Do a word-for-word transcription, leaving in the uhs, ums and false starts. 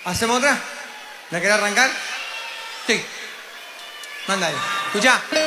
¿Hacemos otra? ¿La querés arrancar? Sí. Mándale. Escuchá.